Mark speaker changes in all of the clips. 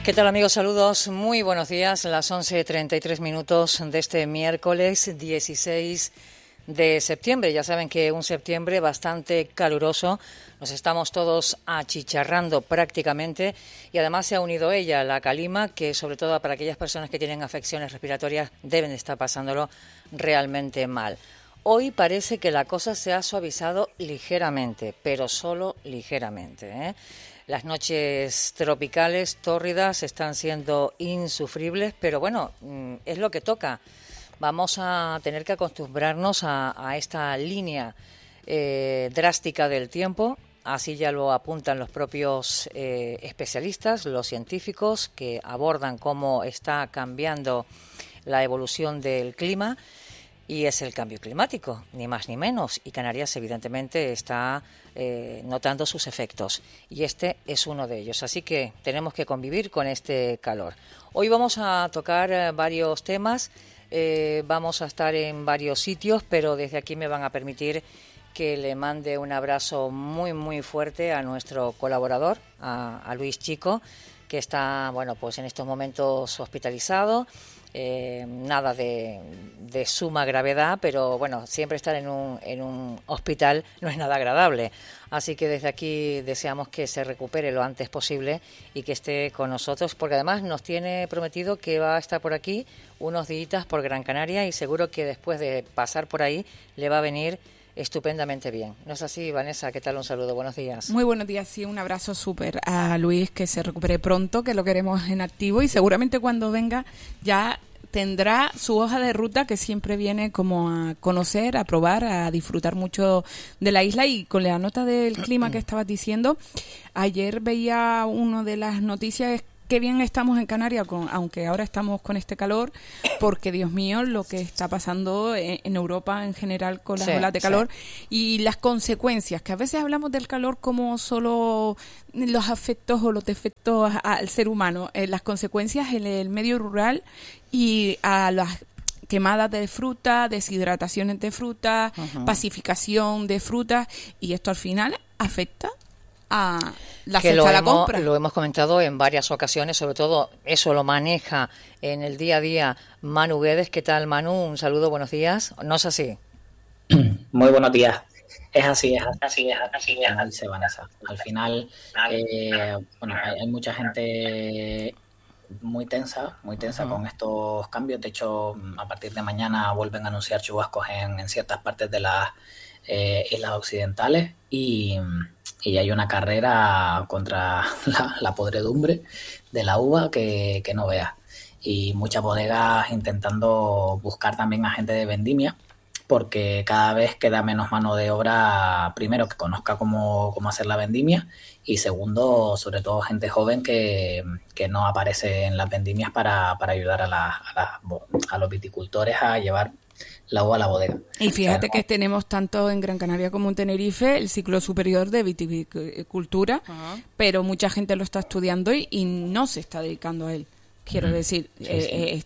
Speaker 1: ¿Qué tal, amigos? Saludos, muy buenos días. Las 11:33 minutos de este miércoles 16 de septiembre. Ya saben que un septiembre bastante caluroso. Nos estamos todos achicharrando prácticamente y además se ha unido ella, la calima, que sobre todo para aquellas personas que tienen afecciones respiratorias deben estar pasándolo realmente mal. Hoy parece que la cosa se ha suavizado ligeramente, pero solo ligeramente, ¿eh? Las noches tropicales, tórridas, están siendo insufribles, pero bueno, es lo que toca. Vamos a tener que acostumbrarnos a esta línea drástica del tiempo. Así ya lo apuntan los propios especialistas, los científicos que abordan cómo está cambiando la evolución del clima. Y es el cambio climático, ni más ni menos. Y Canarias, evidentemente, está notando sus efectos. Y este es uno de ellos. Así que tenemos que convivir con este calor. Hoy vamos a tocar varios temas. Vamos a estar en varios sitios, pero desde aquí me van a permitir que le mande un abrazo muy, muy fuerte a nuestro colaborador, a Luis Chico, que está, bueno, pues en estos momentos hospitalizado. Nada de suma gravedad, pero bueno, siempre estar en un hospital no es nada agradable. Así que desde aquí deseamos que se recupere lo antes posible y que esté con nosotros, porque además nos tiene prometido que va a estar por aquí unos días por Gran Canaria y seguro que después de pasar por ahí le va a venir estupendamente bien. ¿No es así, Vanessa? ¿Qué tal? Un saludo, buenos días.
Speaker 2: Muy buenos días, sí, un abrazo súper a Luis, que se recupere pronto, que lo queremos en activo y seguramente cuando venga ya tendrá su hoja de ruta, que siempre viene como a conocer, a probar, a disfrutar mucho de la isla. Y con la nota del clima que estabas diciendo, ayer veía una de las noticias, qué bien estamos en Canarias, aunque ahora estamos con este calor, porque Dios mío, lo que está pasando en Europa en general con las olas de calor y las consecuencias, que a veces hablamos del calor como solo los afectos o los defectos al ser humano, las consecuencias en el medio rural y a las quemadas de fruta, deshidrataciones de fruta, pacificación de frutas, y esto al final afecta a la cesta de la compra.
Speaker 1: Lo hemos comentado en varias ocasiones, sobre todo eso lo maneja en el día a día Manu Guedes. ¿Qué tal, Manu? Un saludo, buenos días. ¿No es así?
Speaker 3: Muy buenos días. Es así. Dice Vanessa. Al final, bueno, hay mucha gente muy tensa con estos cambios. De hecho, a partir de mañana vuelven a anunciar chubascos en ciertas partes de las islas occidentales y hay una carrera contra la podredumbre de la uva que no veas. Y muchas bodegas intentando buscar también a gente de vendimia, porque cada vez queda menos mano de obra, primero, que conozca cómo hacer la vendimia, y segundo, sobre todo gente joven que no aparece en las vendimias para ayudar a los viticultores a llevar la uva a la bodega.
Speaker 2: Y fíjate que tenemos tanto en Gran Canaria como en Tenerife el ciclo superior de viticultura, pero mucha gente lo está estudiando y no se está dedicando a él. Quiero decir, se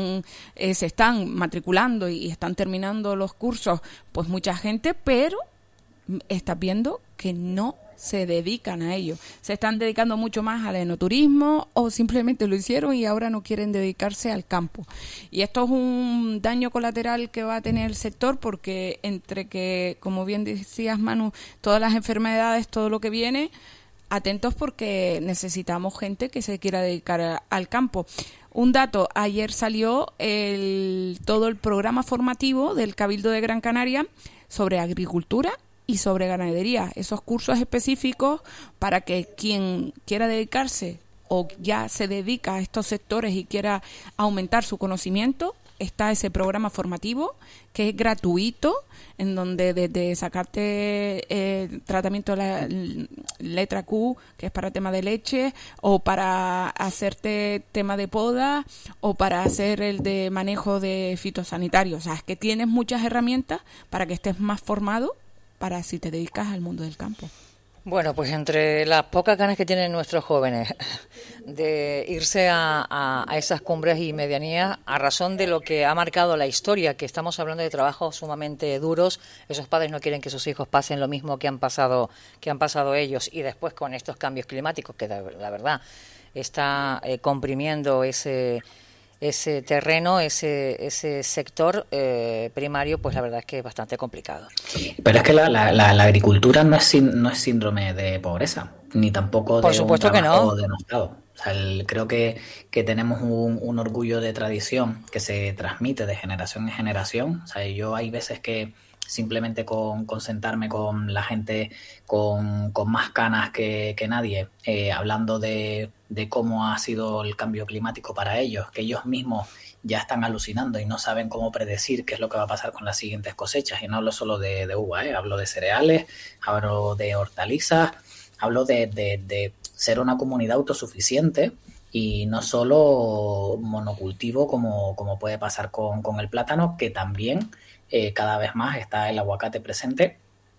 Speaker 2: están matriculando y están terminando los cursos, pues mucha gente, pero estás viendo que no se dedican a ello. Se están dedicando mucho más al enoturismo o simplemente lo hicieron y ahora no quieren dedicarse al campo. Y esto es un daño colateral que va a tener el sector, porque entre que, como bien decías, Manu, todas las enfermedades, todo lo que viene, atentos porque necesitamos gente que se quiera dedicar al campo. Un dato, ayer salió todo el programa formativo del Cabildo de Gran Canaria sobre agricultura y sobre ganadería, esos cursos específicos para que quien quiera dedicarse o ya se dedica a estos sectores y quiera aumentar su conocimiento, está ese programa formativo que es gratuito, en donde desde sacarte tratamiento de la letra Q, que es para tema de leche, o para hacerte tema de poda, o para hacer el de manejo de fitosanitarios. O sea, es que tienes muchas herramientas para que estés más formado para si te dedicas al mundo del campo.
Speaker 1: Bueno, pues entre las pocas ganas que tienen nuestros jóvenes de irse a esas cumbres y medianías, a razón de lo que ha marcado la historia, que estamos hablando de trabajos sumamente duros, esos padres no quieren que sus hijos pasen lo mismo que han pasado ellos, y después con estos cambios climáticos, que la verdad está comprimiendo ese terreno, ese sector primario, pues la verdad es que es bastante complicado.
Speaker 3: Pero es que la agricultura no es síndrome de pobreza, ni tampoco de un trabajo denostado. O sea, creo que tenemos un orgullo de tradición que se transmite de generación en generación. O sea, yo hay veces que simplemente con sentarme con la gente con más canas que nadie, hablando de cómo ha sido el cambio climático para ellos, que ellos mismos ya están alucinando y no saben cómo predecir qué es lo que va a pasar con las siguientes cosechas. Y no hablo solo de uva, hablo de cereales, hablo de hortalizas, hablo de ser una comunidad autosuficiente y no solo monocultivo como puede pasar con el plátano, que también cada vez más está el aguacate presente.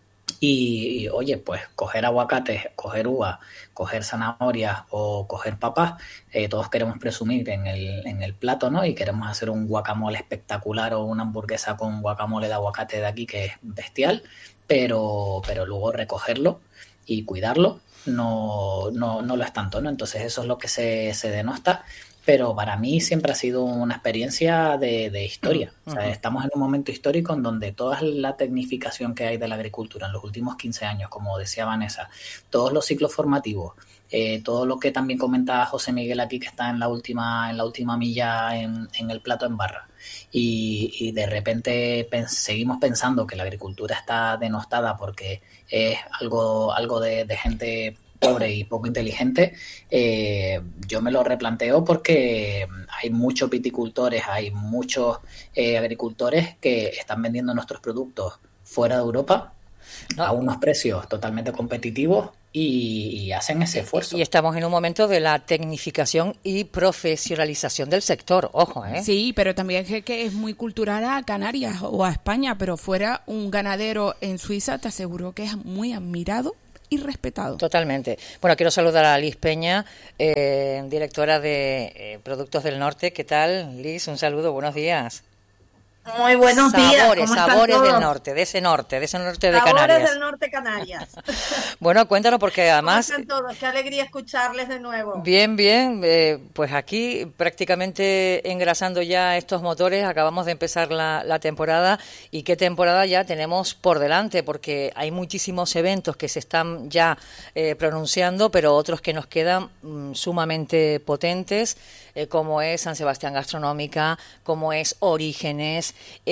Speaker 3: Y oye, pues coger aguacates, coger uva, coger zanahorias o coger papas, todos queremos presumir en el plato, ¿no? Y queremos hacer un guacamole espectacular o una hamburguesa con guacamole de aguacate de aquí que es bestial, pero luego recogerlo y cuidarlo no lo es tanto, ¿no? Entonces eso es lo que se denosta. Pero para mí siempre ha sido una experiencia de historia. O sea, estamos en un momento histórico en donde toda la tecnificación que hay de la agricultura en los últimos 15 años, como decía Vanessa, todos los ciclos formativos, todo lo que también comentaba José Miguel aquí, que está en la última milla en el plato en barra. Y de repente seguimos pensando que la agricultura está denostada porque es algo de gente pobre y poco inteligente. Yo me lo replanteo porque hay muchos viticultores, hay muchos agricultores que están vendiendo nuestros productos fuera de Europa a unos precios totalmente competitivos y hacen ese esfuerzo.
Speaker 1: Y estamos en un momento de la tecnificación y profesionalización del sector, ojo, ¿eh?
Speaker 2: Sí, pero también es que es muy cultural a Canarias o a España, pero fuera un ganadero en Suiza, te aseguro que es muy admirado y respetado.
Speaker 1: Totalmente. Bueno, quiero saludar a Liz Peña, directora de Productos del Norte. ¿Qué tal, Liz? Un saludo, buenos días.
Speaker 4: Muy buenos días.
Speaker 1: Sabores del norte, de ese norte de Canarias.
Speaker 4: Sabores del norte Canarias.
Speaker 1: Bueno, cuéntanos porque además...
Speaker 4: ¿Cómo están todos? Qué alegría escucharles de nuevo.
Speaker 1: Bien, pues aquí prácticamente engrasando ya estos motores, acabamos de empezar la temporada, y qué temporada ya tenemos por delante, porque hay muchísimos eventos que se están ya pronunciando, pero otros que nos quedan sumamente potentes, como es San Sebastián Gastronómica, como es Orígenes,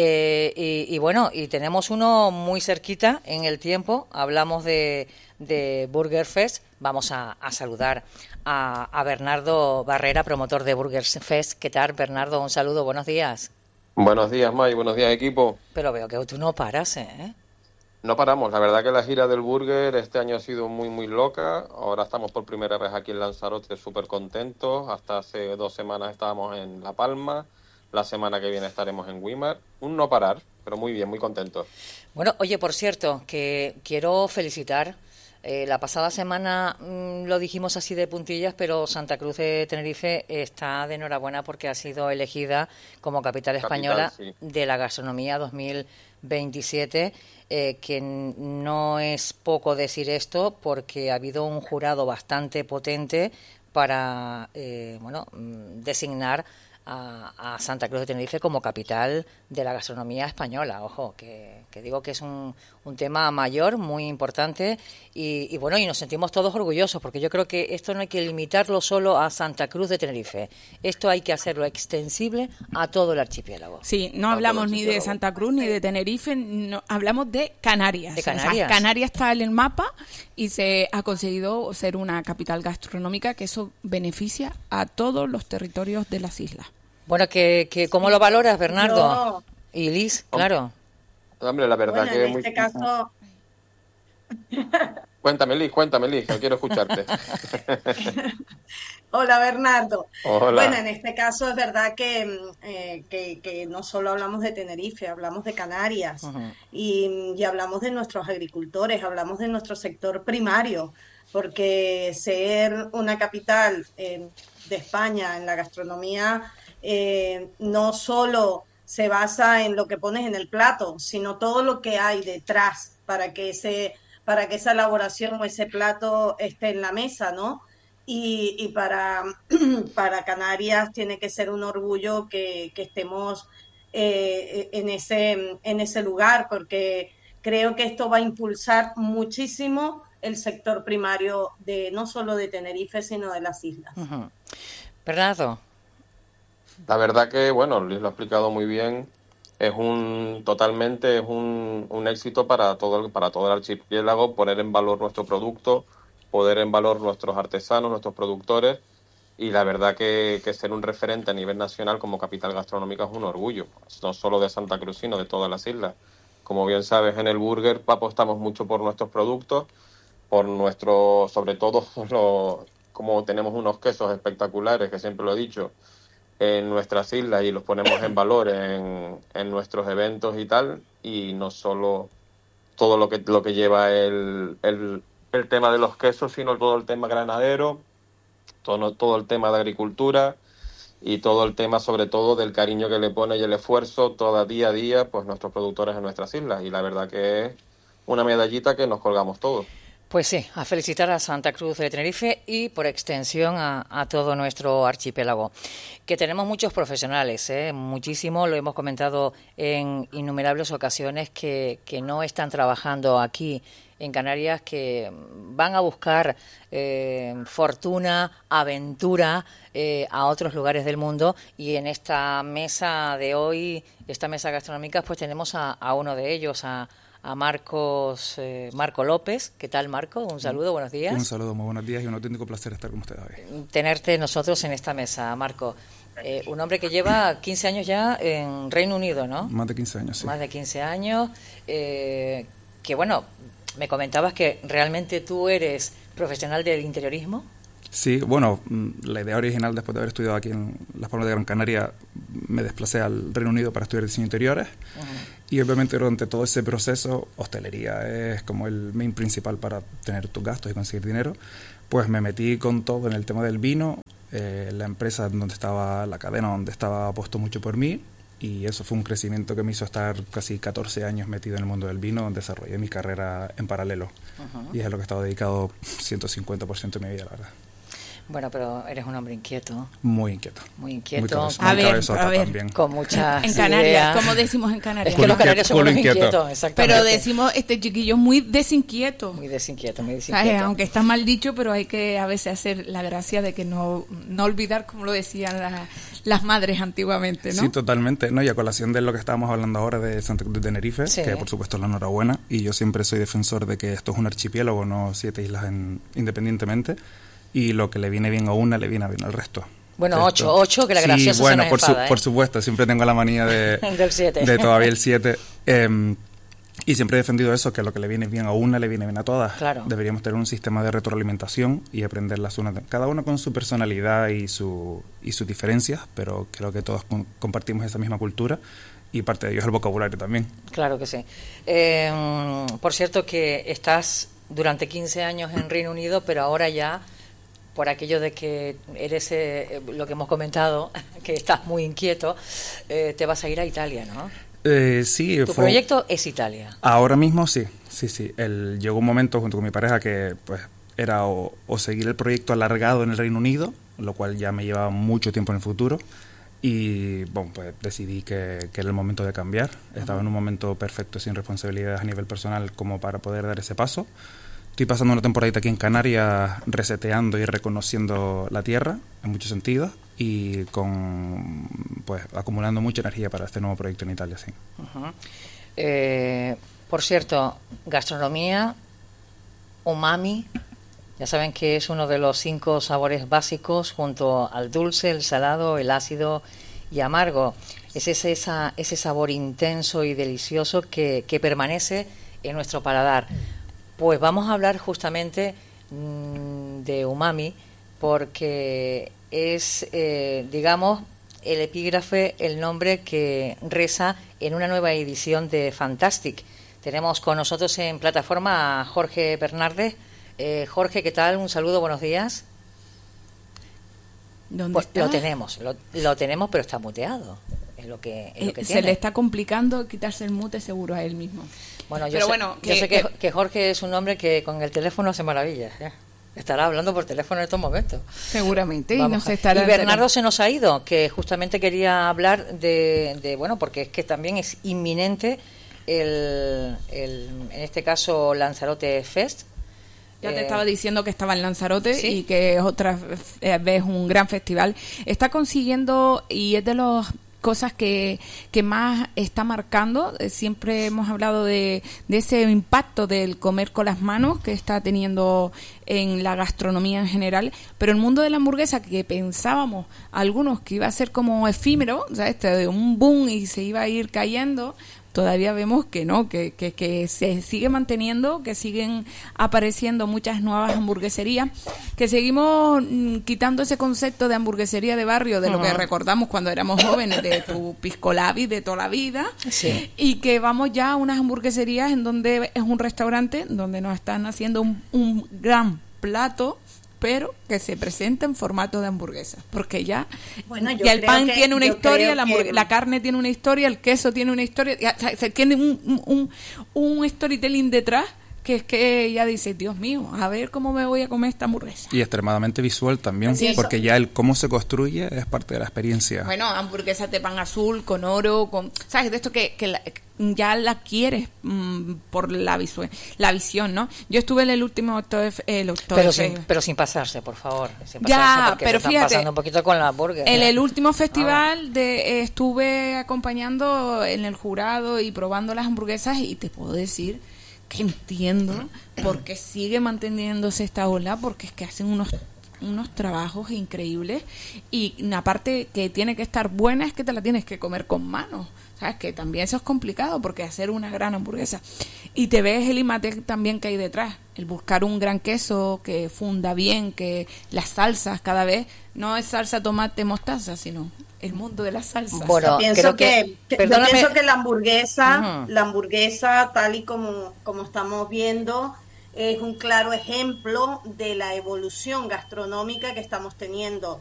Speaker 1: y bueno, y tenemos uno muy cerquita en el tiempo. Hablamos de Burger Fest. Vamos a saludar a Bernardo Barrera, promotor de Burger Fest. ¿Qué tal, Bernardo? Un saludo, buenos días.
Speaker 5: Buenos días, May, buenos días, equipo.
Speaker 1: Pero veo que tú no paras, ¿eh?
Speaker 5: No paramos, la verdad que la gira del Burger este año ha sido muy, muy loca. Ahora estamos por primera vez aquí en Lanzarote, súper contentos. Hasta hace 2 semanas estábamos en La Palma. La semana que viene estaremos en Güímar. Un no parar, pero muy bien, muy contentos.
Speaker 1: Bueno, oye, por cierto, que quiero felicitar. La pasada semana lo dijimos así de puntillas, pero Santa Cruz de Tenerife está de enhorabuena porque ha sido elegida como capital española, sí, de la gastronomía 2027, que no es poco decir esto, porque ha habido un jurado bastante potente para designar a Santa Cruz de Tenerife como capital de la gastronomía española. Ojo, que digo que es un tema mayor, muy importante, y bueno, y nos sentimos todos orgullosos, porque yo creo que esto no hay que limitarlo solo a Santa Cruz de Tenerife, esto hay que hacerlo extensible a todo el archipiélago.
Speaker 2: Sí, no hablamos ni de Santa Cruz ni de Tenerife, no, hablamos de Canarias.
Speaker 1: De Canarias.
Speaker 2: O sea, Canarias está en el mapa y se ha conseguido ser una capital gastronómica, que eso beneficia a todos los territorios de las islas.
Speaker 1: Bueno, ¿cómo lo valoras, Bernardo? Y Liz, claro.
Speaker 5: Hombre, la verdad que
Speaker 4: en este caso...
Speaker 5: Cuéntame, Liz, yo quiero escucharte.
Speaker 4: Hola Bernardo.
Speaker 5: Hola.
Speaker 4: Bueno, en este caso es verdad que no solo hablamos de Tenerife, hablamos de Canarias y hablamos de nuestros agricultores, hablamos de nuestro sector primario, porque ser una capital de España en la gastronomía no solo se basa en lo que pones en el plato, sino todo lo que hay detrás para que esa elaboración o ese plato esté en la mesa, ¿no? Y para Canarias tiene que ser un orgullo que estemos en ese lugar, porque creo que esto va a impulsar muchísimo el sector primario de no solo de Tenerife, sino de las islas.
Speaker 1: Bernardo.
Speaker 5: La verdad que, bueno, Luis lo ha explicado muy bien. Es un éxito para todo el archipiélago poner en valor nuestro producto, poner en valor nuestros artesanos, nuestros productores, y la verdad que ser un referente a nivel nacional como capital gastronómica es un orgullo, no solo de Santa Cruz, sino de todas las islas. Como bien sabes, en el Burger apostamos mucho por nuestros productos, sobre todo, como tenemos unos quesos espectaculares, que siempre lo he dicho, en nuestras islas, y los ponemos en valor en nuestros eventos y tal, y no solo todo lo que lleva el tema de los quesos, sino todo el tema granadero, todo el tema de agricultura y todo el tema sobre todo del cariño que le pone y el esfuerzo todo día a día pues nuestros productores en nuestras islas, y la verdad que es una medallita que nos colgamos todos.
Speaker 1: Pues sí, a felicitar a Santa Cruz de Tenerife y por extensión a todo nuestro archipiélago, que tenemos muchos profesionales, muchísimo, lo hemos comentado en innumerables ocasiones, que no están trabajando aquí en Canarias, que van a buscar fortuna, aventura a otros lugares del mundo, y en esta mesa de hoy, esta mesa gastronómica, pues tenemos a uno de ellos, a Marco López. ¿Qué tal, Marco? Un saludo, buenos días.
Speaker 6: Un saludo, muy buenos días y un auténtico placer estar con ustedes hoy.
Speaker 1: Tenerte nosotros en esta mesa, Marco. Un hombre que lleva 15 años ya en Reino Unido, ¿no?
Speaker 6: Más de 15 años, sí.
Speaker 1: Más de 15 años. Que bueno, me comentabas que realmente tú eres profesional del interiorismo.
Speaker 6: Sí, bueno, la idea original, después de haber estudiado aquí en Las Palmas de Gran Canaria, me desplacé al Reino Unido para estudiar diseño de interiores. Y obviamente durante todo ese proceso, hostelería es como el main principal para tener tus gastos y conseguir dinero. Pues me metí con todo en el tema del vino, la empresa donde estaba, la cadena donde estaba, apostó mucho por mí, y eso fue un crecimiento que me hizo estar casi 14 años metido en el mundo del vino, donde desarrollé mi carrera en paralelo. Y es a lo que he estado dedicado 150% de mi vida, la verdad.
Speaker 1: Bueno, pero eres un hombre inquieto.
Speaker 6: Muy inquieto.
Speaker 1: Muy inquieto.
Speaker 2: A ver,
Speaker 6: también.
Speaker 1: Con muchas
Speaker 2: en Canarias,
Speaker 1: ideas.
Speaker 2: como decimos en Canarias.
Speaker 1: Es que los canarios son unos inquietos, exactamente.
Speaker 2: Pero decimos, este chiquillo muy desinquieto.
Speaker 1: Muy desinquieto, muy
Speaker 2: desinquieto. ¿Sabes? Aunque está mal dicho, pero hay que a veces hacer la gracia de que no olvidar, como lo decían las madres antiguamente, ¿no?
Speaker 6: Sí, totalmente. No, y a colación de lo que estábamos hablando ahora de Santa Cruz de Tenerife,
Speaker 1: sí,
Speaker 6: que por supuesto es la enhorabuena, y yo siempre soy defensor de que esto es un archipiélago, no 7 islas independientemente, y lo que le viene bien a una le viene bien al resto.
Speaker 1: Bueno, 8, que la graciosa
Speaker 6: sí, bueno,
Speaker 1: se nos enfada,
Speaker 6: por supuesto, siempre tengo la manía
Speaker 1: del 7.
Speaker 6: De todavía el 7. Y siempre he defendido eso, que lo que le viene bien a una le viene bien a todas.
Speaker 1: Claro.
Speaker 6: Deberíamos tener un sistema de retroalimentación y aprender las unas, cada una con su personalidad y sus diferencias, pero creo que todos compartimos esa misma cultura, y parte de ello es el vocabulario también.
Speaker 1: Claro que sí. Por cierto, que estás durante 15 años en Reino Unido, pero ahora ya, por aquello de que eres lo que hemos comentado, que estás muy inquieto, te vas a ir a Italia, ¿no?
Speaker 6: Sí.
Speaker 1: Tu proyecto es Italia.
Speaker 6: Ahora mismo sí. Llegó un momento junto con mi pareja que pues era o seguir el proyecto alargado en el Reino Unido, lo cual ya me llevaba mucho tiempo en el futuro, y bueno, pues decidí que era el momento de cambiar. Estaba en un momento perfecto, sin responsabilidades a nivel personal, como para poder dar ese paso. Estoy pasando una temporadita aquí en Canarias reseteando y reconociendo la tierra en muchos sentidos, y acumulando mucha energía para este nuevo proyecto en Italia, sí.
Speaker 1: Por cierto, gastronomía, umami, ya saben que es uno de los 5 sabores básicos junto al dulce, el salado, el ácido y amargo. Es ese sabor intenso y delicioso que permanece en nuestro paladar. Pues vamos a hablar justamente de umami, porque es, digamos, el epígrafe, el nombre que reza en una nueva edición de Fantastic. Tenemos con nosotros en plataforma a Jorge Bernardes. Jorge, ¿qué tal? Un saludo, buenos días.
Speaker 2: ¿Dónde
Speaker 1: Pues
Speaker 2: está?
Speaker 1: lo tenemos, pero está muteado. Es lo que
Speaker 2: Se
Speaker 1: tiene.
Speaker 2: le está complicando quitarse el mute seguro a él mismo.
Speaker 1: Bueno,
Speaker 2: Pero bueno,
Speaker 1: yo sé que Jorge es un hombre que con el teléfono hace maravillas. Estará hablando por teléfono en estos momentos.
Speaker 2: Seguramente.
Speaker 1: Vamos, y Bernardo se nos ha ido, que justamente quería hablar de bueno, porque es que también es inminente en este caso Lanzarote Fest.
Speaker 2: Ya te estaba diciendo que estaba en Lanzarote,
Speaker 1: ¿sí?
Speaker 2: Y que es otra vez un gran festival. Está consiguiendo, y es de las cosas que más está marcando. Siempre hemos hablado de ese impacto del comer con las manos que está teniendo en la gastronomía en general, pero el mundo de la hamburguesa, que pensábamos algunos que iba a ser como efímero, o sea, de un boom y se iba a ir cayendo, todavía vemos que no, que se sigue manteniendo, que siguen apareciendo muchas nuevas hamburgueserías, que seguimos quitando ese concepto de hamburguesería de barrio, de lo que recordamos cuando éramos jóvenes, de tu pisco labi de toda la vida,
Speaker 1: sí.
Speaker 2: Y que vamos ya a unas hamburgueserías en donde es un restaurante, donde nos están haciendo un gran plato, pero que se presenta en formato de hamburguesa, porque ya,
Speaker 4: bueno,
Speaker 2: ya el pan tiene una historia,
Speaker 4: que
Speaker 2: la carne tiene una historia, el queso tiene una historia, ya, se tiene un storytelling detrás, que es que ya dice, Dios mío, a ver cómo me voy a comer esta hamburguesa.
Speaker 6: Y extremadamente visual también,
Speaker 2: Sí,
Speaker 6: porque ya el cómo se construye es parte de la experiencia.
Speaker 2: Bueno, hamburguesas de pan azul, con oro, ¿sabes? De esto que ya la quieres por la visión, ¿no? Yo estuve en el último
Speaker 1: pero sin pasarse, por favor. Sin pasarse,
Speaker 2: ya,
Speaker 1: porque
Speaker 2: pero
Speaker 1: se están
Speaker 2: fíjate,
Speaker 1: pasando un poquito con la hamburguesa.
Speaker 2: en el último festival estuve acompañando en el jurado y probando las hamburguesas, y te puedo decir que entiendo por qué sigue manteniéndose esta ola, porque es que hacen unos trabajos increíbles, y aparte que tiene que estar buena, es que te la tienes que comer con manos, sabes que también eso es complicado, porque hacer una gran hamburguesa, y te ves el imate también que hay detrás, el buscar un gran queso que funda bien, que las salsas cada vez no es salsa, tomate, mostaza, sino el mundo de las salsas.
Speaker 1: Bueno,
Speaker 4: yo pienso que la
Speaker 1: Uh-huh.
Speaker 4: hamburguesa tal y como estamos viendo, es un claro ejemplo de la evolución gastronómica que estamos teniendo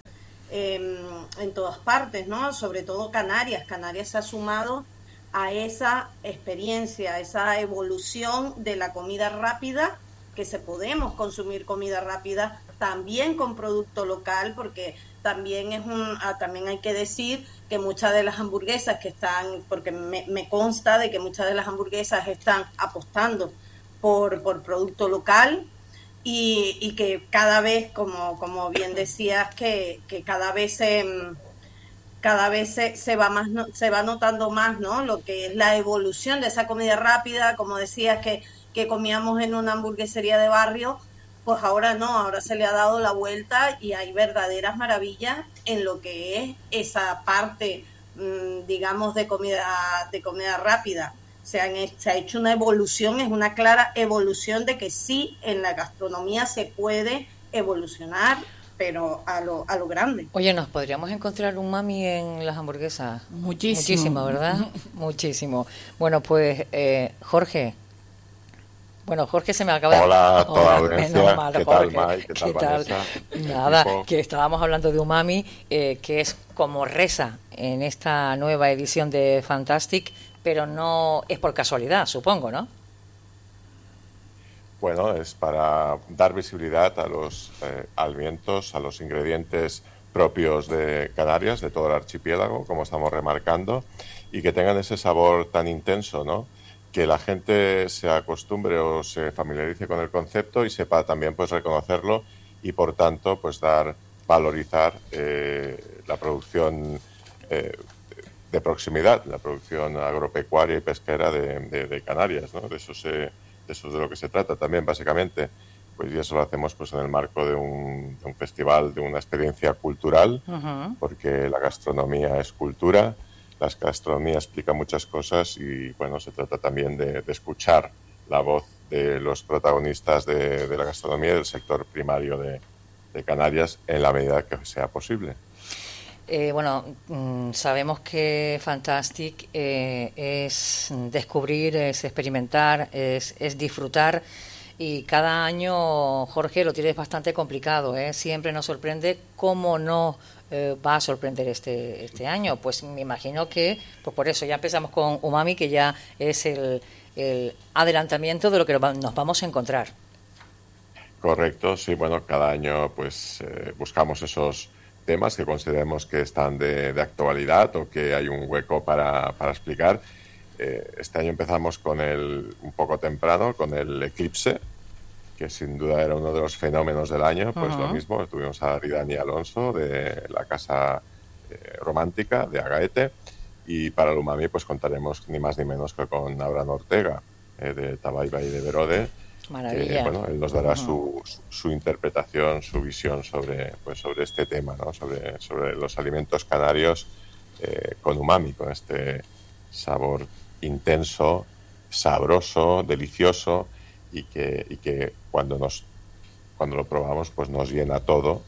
Speaker 4: en todas partes, ¿no? Sobre todo Canarias. Canarias se ha sumado a esa experiencia, a esa evolución de la comida rápida, que se podemos consumir comida rápida también con producto local, porque también también hay que decir que muchas de las hamburguesas que están, porque me consta de que muchas de las hamburguesas están apostando por producto local, y que cada vez, como bien decías, que cada vez se va notando más, ¿no? Lo que es la evolución de esa comida rápida, como decías, que comíamos en una hamburguesería de barrio, pues ahora no, ahora se le ha dado la vuelta y hay verdaderas maravillas en lo que es esa parte, digamos, de comida rápida. Se ha hecho una evolución, es una clara evolución de que sí, en la gastronomía se puede evolucionar, pero a lo grande.
Speaker 1: Oye, ¿nos podríamos encontrar un mami en las hamburguesas?
Speaker 2: Muchísimo,
Speaker 1: ¿verdad? Muchísimo. Bueno, pues Jorge. Bueno, Jorge se me acaba de...
Speaker 5: Hola a toda la audiencia.
Speaker 1: Menos mal,
Speaker 5: ¿Qué
Speaker 1: Jorge.
Speaker 5: tal, Mike? ¿Qué tal, Vanessa?
Speaker 1: Nada,
Speaker 5: Equipo.
Speaker 1: que estábamos hablando de umami, que es como reza en esta nueva edición de Fantastic, pero no es por casualidad, supongo, ¿no?
Speaker 5: Bueno, es para dar visibilidad a los alimentos, a los ingredientes propios de Canarias, de todo el archipiélago, como estamos remarcando, y que tengan ese sabor tan intenso, ¿no? Que la gente se acostumbre o se familiarice con el concepto y sepa también pues reconocerlo, y por tanto pues valorizar la producción de proximidad, la producción agropecuaria y pesquera de Canarias, ¿no? De eso es de lo que se trata también, básicamente. Pues y eso lo hacemos pues en el marco de un festival, de una experiencia cultural, porque la gastronomía es cultura. La gastronomía explica muchas cosas y, bueno, se trata también de escuchar la voz de los protagonistas de la gastronomía y del sector primario
Speaker 7: Canarias en la medida que sea posible.
Speaker 1: Sabemos que Fantastic es descubrir, es experimentar, es disfrutar, y cada año, Jorge, lo tienes bastante complicado, ¿eh? Siempre nos sorprende. ¿Cómo no va a sorprender este año? Pues me imagino que pues por eso ya empezamos con Umami, que ya es el adelantamiento de lo que nos vamos a encontrar.
Speaker 7: Correcto, sí, bueno, cada año pues buscamos esos temas que consideremos que están de actualidad o que hay un hueco para explicar. Este año empezamos con un poco temprano, con el Eclipse, que sin duda era uno de los fenómenos del año. Pues lo mismo, tuvimos a Ridani Alonso de la Casa Romántica de Agaete, y para el Umami pues contaremos ni más ni menos que con Abraham Ortega de Tabaiba y de Verode.
Speaker 1: Maravilla.
Speaker 7: Que, bueno, él nos dará su interpretación, su visión sobre este tema, ¿no? sobre los alimentos canarios con umami, con este sabor intenso, sabroso, delicioso, y que cuando lo probamos pues nos llena todo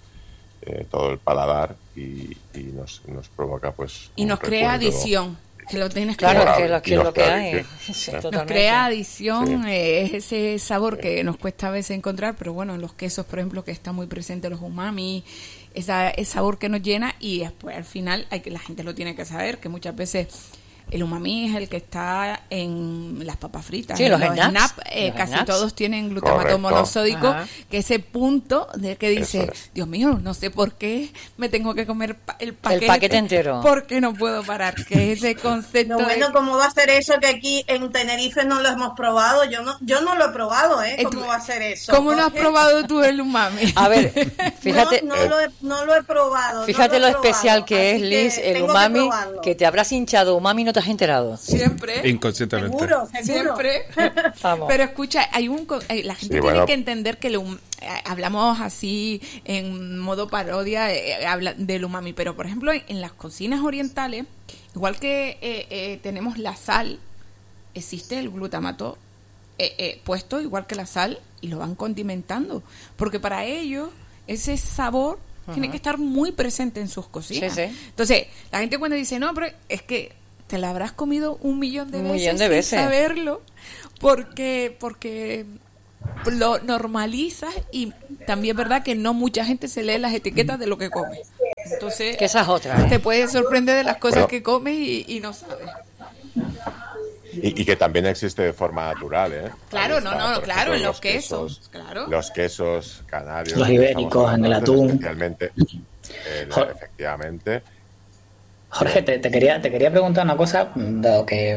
Speaker 7: el paladar y nos provoca pues
Speaker 2: y nos crea adicción, que lo tienes
Speaker 1: claro,
Speaker 2: claro.
Speaker 1: que lo que hay. Sí,
Speaker 2: nos crea adicción, es ese sabor que nos cuesta a veces encontrar, pero bueno, en los quesos, por ejemplo, que está muy presente los umami, ese sabor que nos llena, y después al final la gente lo tiene que saber, que muchas veces el umami es el que está en las papas fritas.
Speaker 1: Sí, los snacks.
Speaker 2: Casi todos tienen glutamato monosódico, que ese punto de que dice, Dios mío, no sé por qué me tengo que comer el paquete
Speaker 1: entero,
Speaker 2: porque no puedo parar, que ese concepto
Speaker 4: ¿cómo va a ser eso que aquí en Tenerife no lo hemos probado? Yo no lo he probado, ¿cómo va a ser eso?
Speaker 2: ¿Cómo no has probado tú el umami?
Speaker 1: A ver, fíjate,
Speaker 4: no lo he probado.
Speaker 1: Fíjate lo especial que es, Liz, el umami, que te habrás hinchado umami y no te has enterado.
Speaker 2: Siempre.
Speaker 6: Inconscientemente.
Speaker 4: Seguro.
Speaker 2: Siempre. Pero escucha, la gente tiene que entender que hablamos así en modo parodia del umami, pero por ejemplo en las cocinas orientales, igual que tenemos la sal, existe el glutamato puesto igual que la sal, y lo van condimentando, porque para ellos ese sabor tiene que estar muy presente en sus cocinas. Sí. Entonces, la gente cuando dice, no, pero es que te la habrás comido un millón de veces sin saberlo, porque lo normalizas, y también es verdad que no mucha gente se lee las etiquetas de lo que come. Entonces,
Speaker 1: que esa es otra,
Speaker 2: te puedes sorprender de las cosas que comes y no sabes.
Speaker 7: Y que también existe de forma natural,
Speaker 2: Claro, claro,
Speaker 7: ejemplo,
Speaker 2: en los quesos, claro.
Speaker 7: Los quesos canarios.
Speaker 3: Los ibéricos, en el atún.
Speaker 7: Especialmente, efectivamente.
Speaker 3: Jorge, te quería preguntar una cosa, dado que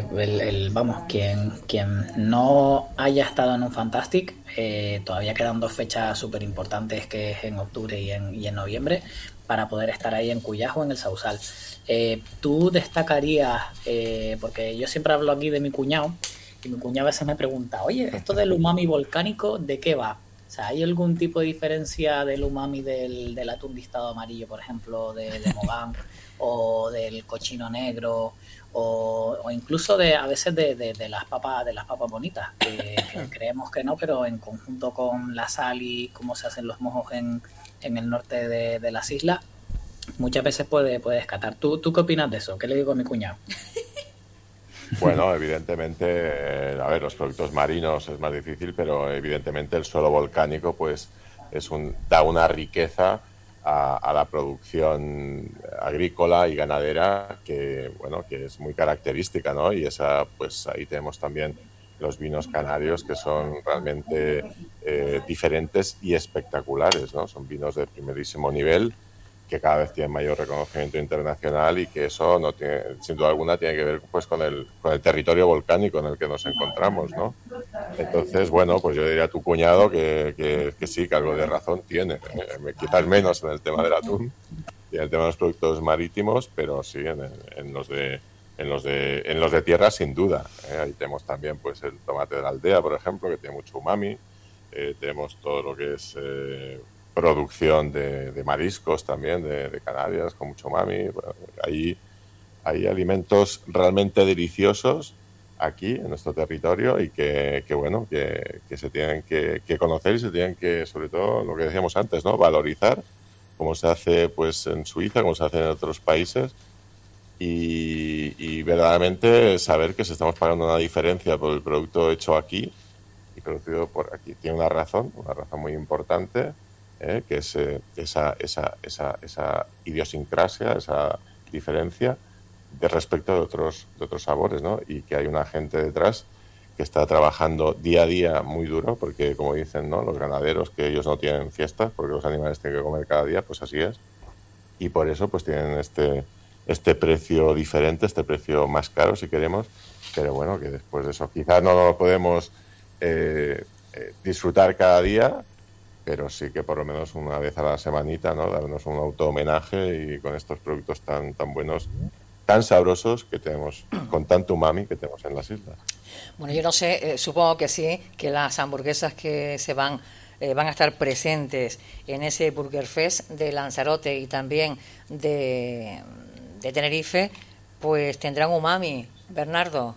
Speaker 3: quien no haya estado en un Fantastic, todavía quedan 2 fechas súper importantes, que es en octubre y en noviembre, para poder estar ahí en Cuyajo, en el Sausal. ¿Tú destacarías, porque yo siempre hablo aquí de mi cuñado, y mi cuñado a veces me pregunta, oye, esto del umami volcánico, ¿de qué va? O sea, ¿hay algún tipo de diferencia del umami del atún listado amarillo, por ejemplo, de Mogán, o del cochino negro, o incluso a veces de las papas bonitas, que creemos que no, pero en conjunto con la sal y cómo se hacen los mojos en el norte de las islas, muchas veces puede descatar. ¿Tú qué opinas de eso? ¿Qué le digo a mi cuñado?
Speaker 7: Bueno, evidentemente, los productos marinos es más difícil, pero evidentemente el suelo volcánico pues da una riqueza a la producción agrícola y ganadera que es muy característica, ¿no? Y esa, pues ahí tenemos también los vinos canarios, que son realmente diferentes y espectaculares, ¿no? Son vinos de primerísimo nivel, que cada vez tienen mayor reconocimiento internacional, y que eso no tiene, sin duda alguna, tiene que ver pues con el territorio volcánico en el que nos encontramos, ¿no? Entonces, bueno, pues yo diría a tu cuñado que sí, que algo de razón tiene. Quizás menos en el tema del atún y en el tema de los productos marítimos, pero sí en los de tierra, sin duda. Ahí tenemos también pues el tomate de la aldea, por ejemplo, que tiene mucho umami. Tenemos todo lo que es producción de mariscos también de Canarias, con mucho umami. Bueno, hay alimentos realmente deliciosos aquí en nuestro territorio y que bueno, que se tienen que conocer y se tienen que, sobre todo lo que decíamos antes, ¿no? Valorizar, como se hace pues en Suiza, como se hace en otros países, y verdaderamente saber que se estamos pagando una diferencia por el producto hecho aquí y producido por aquí. Tiene una razón muy importante, que es esa idiosincrasia, esa diferencia de respecto de otros sabores, ¿no? Y que hay una gente detrás que está trabajando día a día muy duro, porque como dicen, ¿no? Los ganaderos, que ellos no tienen fiestas porque los animales tienen que comer cada día, pues así es. Y por eso pues tienen este precio diferente, este precio más caro si queremos, pero bueno, que después de eso quizás no lo podemos disfrutar cada día, pero sí que por lo menos una vez a la semanita, ¿no? Darnos un auto-homenaje y con estos productos tan buenos, tan sabrosos que tenemos, con tanto umami que tenemos en las islas.
Speaker 1: Bueno, yo no sé, supongo que sí, que las hamburguesas que se van a estar presentes en ese Burger Fest de Lanzarote y también de Tenerife, pues tendrán umami. Bernardo.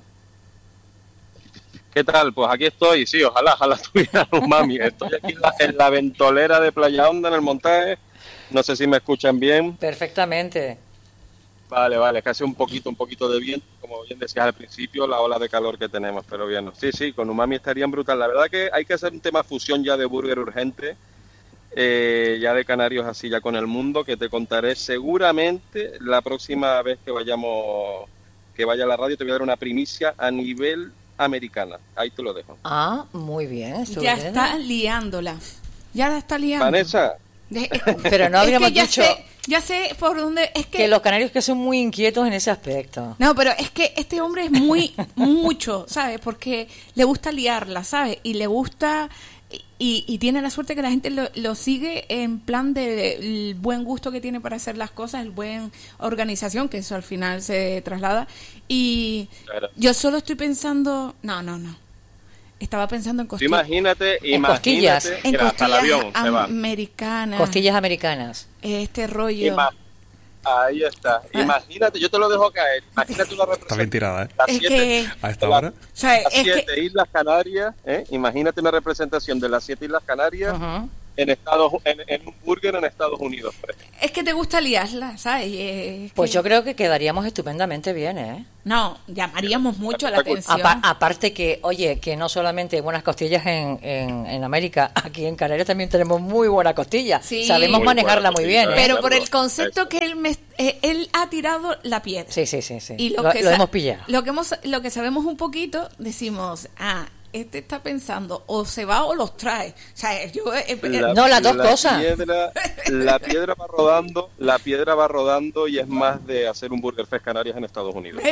Speaker 5: ¿Qué tal? Pues aquí estoy, sí, ojalá tuviera umami. Estoy aquí en la ventolera de Playa Honda, en el montaje. No sé si me escuchan bien.
Speaker 1: Perfectamente.
Speaker 5: Vale, casi un poquito de viento, como bien decías al principio, la ola de calor que tenemos, pero bien, sí, con umami estarían brutal. La verdad que hay que hacer un tema fusión ya de burger urgente, ya de canarios así ya con el mundo, que te contaré seguramente la próxima vez que vaya a la radio, te voy a dar una primicia a nivel americana. Ahí te lo dejo.
Speaker 1: Ah, muy bien.
Speaker 2: Ya está liándola. Ya la está liando.
Speaker 5: Vanessa.
Speaker 1: Pero no habríamos dicho...
Speaker 2: Ya sé por dónde... Es
Speaker 1: que los canarios que son muy inquietos en ese aspecto.
Speaker 2: No, pero es que este hombre es mucho, ¿sabes? Porque le gusta liarla, ¿sabes? Y le gusta... Y tiene la suerte que la gente lo sigue en plan del buen gusto que tiene para hacer las cosas, el buen organización, que eso al final se traslada. Y claro. Yo solo estoy pensando... No. Estaba pensando en costillas.
Speaker 5: Imagínate,
Speaker 2: en costillas
Speaker 5: hasta el avión
Speaker 2: americanas.
Speaker 1: Costillas americanas.
Speaker 2: Este rollo.
Speaker 5: Ahí está. Imagínate, yo te lo dejo caer. Imagínate una representación.
Speaker 6: Está bien tirada, ¿eh? ¿A esta hora?
Speaker 5: Las 7 Islas Canarias, Imagínate una representación de las 7 Islas Canarias en un burger en Estados Unidos.
Speaker 2: Es que te gusta liarla, ¿sabes?
Speaker 1: Pues yo creo que quedaríamos estupendamente bien, ¿eh?
Speaker 2: No, llamaríamos mucho la atención.
Speaker 1: Aparte que, oye, que no solamente buenas costillas en América, aquí en Canarias también tenemos muy buenas costillas. Sí, sabemos manejarla muy bien.
Speaker 2: Pero por el concepto que él ha tirado la piedra.
Speaker 1: Sí.
Speaker 2: Y
Speaker 1: lo hemos pillado.
Speaker 2: Lo que sabemos un poquito, decimos, este está pensando, o se va o los trae. O sea,
Speaker 1: las dos cosas.
Speaker 5: La piedra va rodando y es más de hacer un Burger Fest Canarias en Estados Unidos.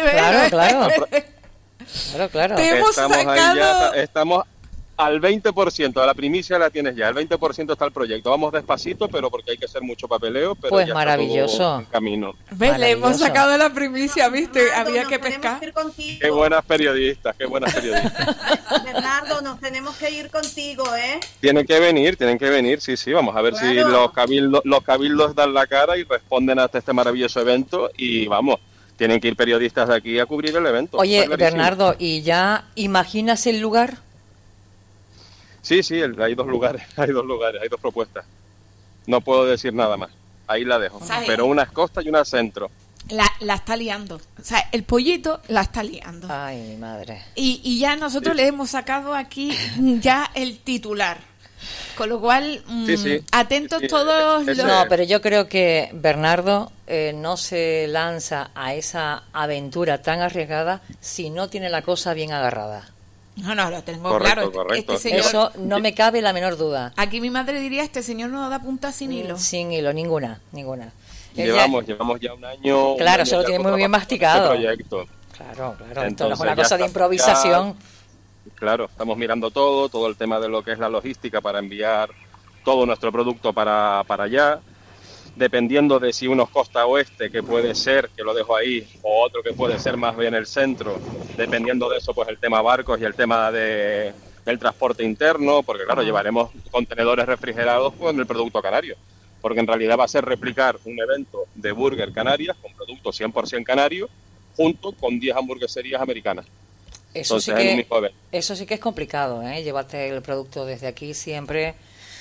Speaker 1: Claro.
Speaker 5: Estamos al 20%, la primicia la tienes ya, el 20% está el proyecto. Vamos despacito, pero porque hay que hacer mucho papeleo, pero
Speaker 1: pues
Speaker 5: ya
Speaker 1: maravilloso.
Speaker 5: Está todo en camino.
Speaker 2: ¿Ves? Le hemos sacado la primicia, ¿viste? Había que pescar.
Speaker 5: Qué buenas periodistas.
Speaker 4: Bernardo, nos tenemos que ir contigo, ¿eh?
Speaker 5: Tienen que venir, sí, vamos a ver si los cabildos dan la cara y responden hasta este maravilloso evento y vamos. Tienen que ir periodistas de aquí a cubrir el evento.
Speaker 1: Oye, Bernardo, ¿y ya imaginas el lugar?
Speaker 5: Sí, hay dos lugares, hay dos propuestas. No puedo decir nada más. Ahí la dejo. Pero una es costa y una es centro.
Speaker 2: La está liando. O sea, el pollito la está liando.
Speaker 1: Ay, mi madre.
Speaker 2: Y ya nosotros le hemos sacado aquí ya el titular. Con lo cual, atentos todos los...
Speaker 1: No, pero yo creo que Bernardo no se lanza a esa aventura tan arriesgada si no tiene la cosa bien agarrada.
Speaker 2: No, lo tengo claro.
Speaker 5: Correcto.
Speaker 2: Este señor,
Speaker 1: eso no me cabe la menor duda.
Speaker 2: Aquí mi madre diría, este señor no da punta sin hilo.
Speaker 1: Sin hilo, ninguna.
Speaker 5: Llevamos ya un año.
Speaker 1: Claro, se lo tiene muy bien masticado. Claro. Entonces es una cosa de improvisación.
Speaker 5: Claro, estamos mirando todo el tema de lo que es la logística para enviar todo nuestro producto para allá. Dependiendo de si uno es costa oeste, que puede ser, que lo dejo ahí, o otro que puede ser más bien el centro, dependiendo de eso, pues el tema barcos y el tema del transporte interno, porque claro, llevaremos contenedores refrigerados con el producto canario, porque en realidad va a ser replicar un evento de Burger Canarias con producto 100% canario, junto con 10 hamburgueserías americanas.
Speaker 1: Eso sí que es complicado, llevarte el producto desde aquí siempre.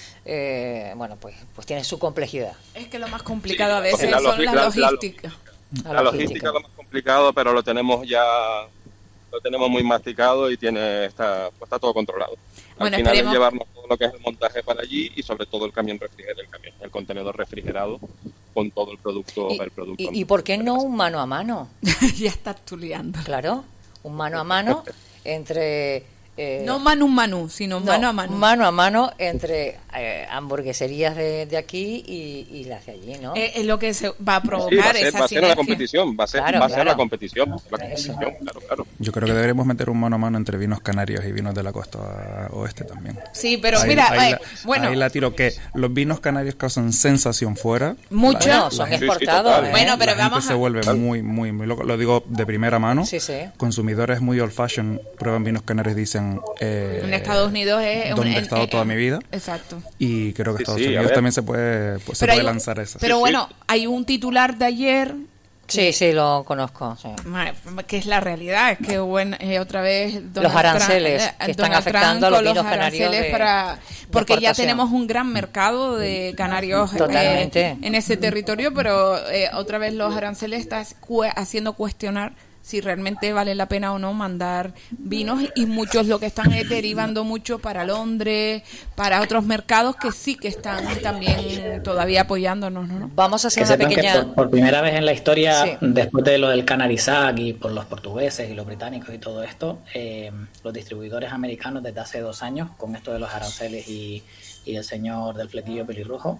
Speaker 1: Pues tiene su complejidad.
Speaker 2: Es que lo más complicado a veces son las logísticas.
Speaker 5: La logística es lo más complicado, pero lo tenemos muy masticado y está todo controlado. Al final es llevarnos todo lo que es el montaje para allí y sobre todo el el contenedor refrigerado con todo el producto.
Speaker 1: ¿Y por qué no un mano a mano?
Speaker 2: Ya estás tú liando.
Speaker 1: Claro, un mano a mano entre...
Speaker 2: no mano, sino mano a mano.
Speaker 1: Mano a mano entre hamburgueserías de aquí y las de allí, ¿no?
Speaker 2: Es lo que se va a provocar esa
Speaker 5: va a ser la competición, va a ser la competición, claro.
Speaker 6: Yo creo que deberíamos meter un mano a mano entre vinos canarios y vinos de la costa oeste también.
Speaker 2: Sí, pero
Speaker 6: ahí la tiro, que los vinos canarios causan sensación fuera.
Speaker 2: Mucho.
Speaker 1: Son exportados.
Speaker 6: Sí,
Speaker 2: bueno, pero
Speaker 6: la gente se vuelve muy, muy, muy loco. Lo digo de primera mano.
Speaker 1: Sí.
Speaker 6: Consumidores muy old fashion prueban vinos canarios y dicen
Speaker 2: en Estados Unidos es
Speaker 6: donde he estado toda mi vida.
Speaker 2: Exacto.
Speaker 6: Y creo que Estados Unidos también se puede lanzar eso.
Speaker 2: Pero hay un titular de ayer.
Speaker 1: Sí, lo conozco. Sí.
Speaker 2: Que es la realidad, es que otra vez
Speaker 1: los aranceles que están afectando a los vinos canarios
Speaker 2: porque ya tenemos un gran mercado de canarios en ese territorio, pero otra vez los aranceles están haciendo cuestionar si realmente vale la pena o no mandar vinos, y muchos lo que están es derivando mucho para Londres, para otros mercados que sí que están también todavía apoyándonos, ¿no?
Speaker 3: Vamos a hacer una pequeña... Por primera vez en la historia, después de lo del Canarisac y por los portugueses y los británicos y todo esto, los distribuidores americanos desde hace 2 años, con esto de los aranceles y el señor del flequillo pelirrojo,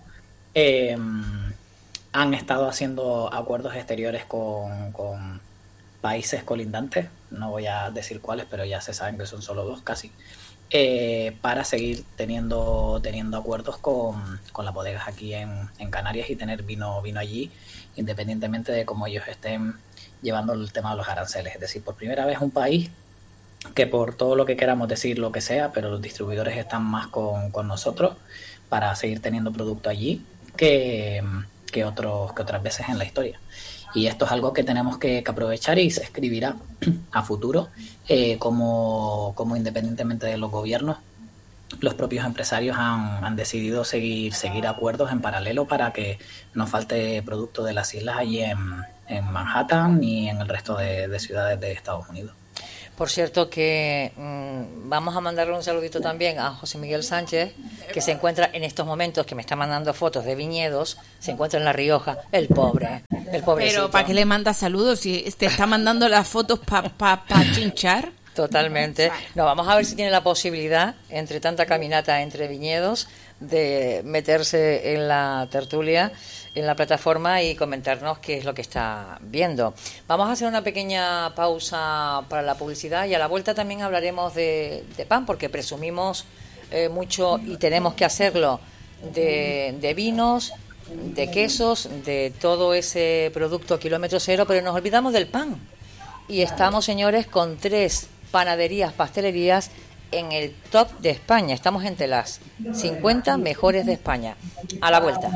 Speaker 3: han estado haciendo acuerdos exteriores con países colindantes, no voy a decir cuáles, pero ya se saben que son solo 2 casi, para seguir teniendo acuerdos con las bodegas aquí en Canarias y tener vino allí, independientemente de cómo ellos estén llevando el tema de los aranceles. Es decir, por primera vez un país que, por todo lo que queramos decir, lo que sea, pero los distribuidores están más con nosotros para seguir teniendo producto allí que otras veces en la historia. Y esto es algo que tenemos que aprovechar y se escribirá a futuro, como independientemente de los gobiernos, los propios empresarios han decidido seguir acuerdos en paralelo para que no falte producto de las islas allí en Manhattan ni en el resto de ciudades de Estados Unidos.
Speaker 1: Por cierto que vamos a mandarle un saludito también a José Miguel Sánchez, que se encuentra en estos momentos, que me está mandando fotos de viñedos, se encuentra en La Rioja, el pobrecito.
Speaker 2: Pero ¿para qué le manda saludos si te está mandando las fotos para chinchar?
Speaker 1: Totalmente. No, vamos a ver si tiene la posibilidad, entre tanta caminata entre viñedos, de meterse en la tertulia, en la plataforma, y comentarnos qué es lo que está viendo. Vamos a hacer una pequeña pausa para la publicidad y a la vuelta también hablaremos de pan, porque presumimos mucho, y tenemos que hacerlo, de vinos, de quesos, de todo ese producto kilómetro cero, pero nos olvidamos del pan. Y estamos, señores, con 3 panaderías, pastelerías en el top de España. Estamos entre las 50 mejores de España. A la vuelta.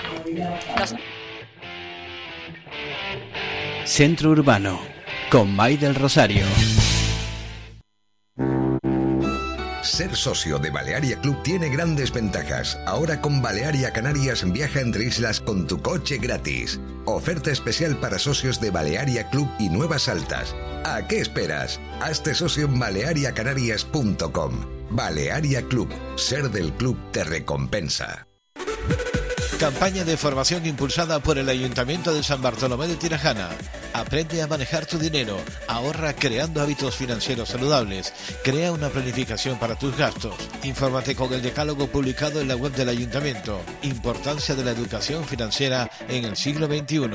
Speaker 8: Centro Urbano, con May del Rosario.
Speaker 9: Ser socio de Balearia Club tiene grandes ventajas. Ahora con Balearia Canarias viaja entre islas con tu coche gratis. Oferta especial para socios de Balearia Club y Nuevas Altas. ¿A qué esperas? Hazte socio en baleariacanarias.com. Balearia Club. Ser del club te recompensa.
Speaker 10: Campaña de formación impulsada por el Ayuntamiento de San Bartolomé de Tirajana. Aprende a manejar tu dinero, ahorra creando hábitos financieros saludables, crea una planificación para tus gastos. Infórmate con el decálogo publicado en la web del Ayuntamiento. Importancia de la educación financiera en el siglo XXI.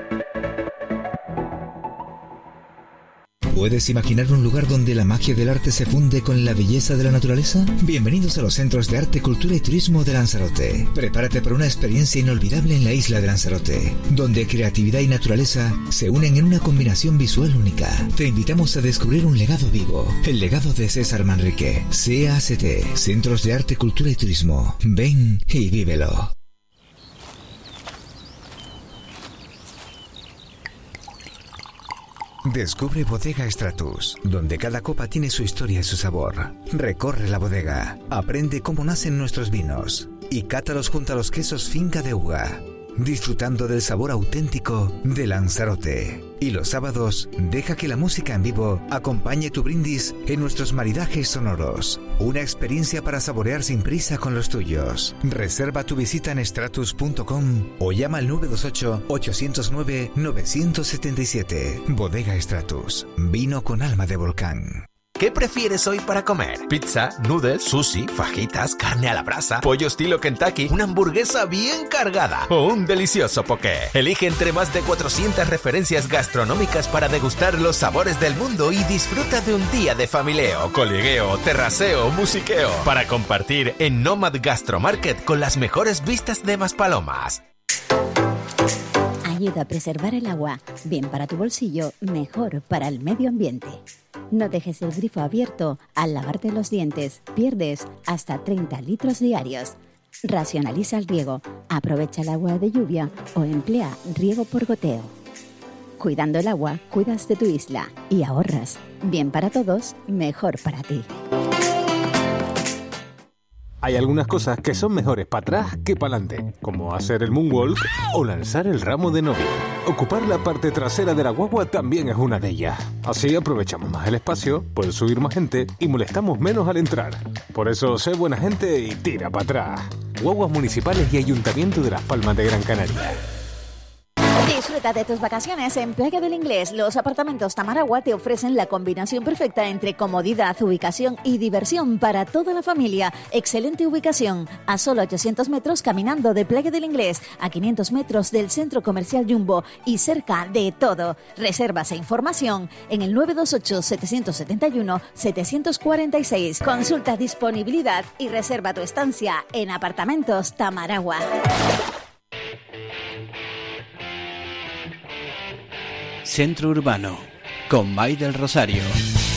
Speaker 11: ¿Puedes imaginar un lugar donde la magia del arte se funde con la belleza de la naturaleza? Bienvenidos a los Centros de Arte, Cultura y Turismo de Lanzarote. Prepárate para una experiencia inolvidable en la isla de Lanzarote, donde creatividad y naturaleza se unen en una combinación visual única. Te invitamos a descubrir un legado vivo, el legado de César Manrique. CACT, Centros de Arte, Cultura y Turismo. Ven y vívelo. Descubre Bodega Stratus, donde cada copa tiene su historia y su sabor. Recorre la bodega, aprende cómo nacen nuestros vinos y cátalos junto a los quesos Finca de Uga, disfrutando del sabor auténtico de Lanzarote. Y los sábados, deja que la música en vivo acompañe tu brindis en nuestros maridajes sonoros. Una experiencia para saborear sin prisa con los tuyos. Reserva tu visita en stratus.com o llama al 928-809-977. Bodega Stratus, vino con alma de volcán.
Speaker 12: ¿Qué prefieres hoy para comer? ¿Pizza, noodles, sushi, fajitas, carne a la brasa, pollo estilo Kentucky, una hamburguesa bien cargada o un delicioso poké? Elige entre más de 400 referencias gastronómicas para degustar los sabores del mundo y disfruta de un día de familieo, coligueo, terraceo, musiqueo para compartir en Nomad Gastromarket con las mejores vistas de Maspalomas.
Speaker 13: Ayuda a preservar el agua, bien para tu bolsillo, mejor para el medio ambiente. No dejes el grifo abierto. Al lavarte los dientes, pierdes hasta 30 litros diarios. Racionaliza el riego, aprovecha el agua de lluvia o emplea riego por goteo. Cuidando el agua, cuidas de tu isla y ahorras. Bien para todos, mejor para ti.
Speaker 14: Hay algunas cosas que son mejores para atrás que para adelante, como hacer el moonwalk o lanzar el ramo de novia. Ocupar la parte trasera de la guagua también es una de ellas. Así aprovechamos más el espacio, puede subir más gente y molestamos menos al entrar. Por eso, sé buena gente y tira para atrás. Guaguas municipales y Ayuntamiento de Las Palmas de Gran Canaria.
Speaker 13: Disfruta de tus vacaciones en Playa del Inglés. Los apartamentos Tamaragua te ofrecen la combinación perfecta entre comodidad, ubicación y diversión para toda la familia. Excelente ubicación, a solo 800 metros caminando de Playa del Inglés, a 500 metros del Centro Comercial Jumbo y cerca de todo. Reservas e información en el 928-771-746. Consulta disponibilidad y reserva tu estancia en Apartamentos Tamaragua.
Speaker 8: Centro Urbano, con May del Rosario.